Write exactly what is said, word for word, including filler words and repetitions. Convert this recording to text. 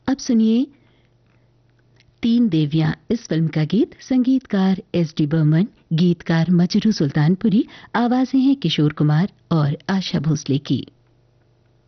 अब सुनिए तीन देवियां इस फिल्म का गीत। संगीतकार एस डी बर्मन, गीतकार मजरू सुल्तानपुरी, आवाजें हैं किशोर कुमार और आशा भोसले की।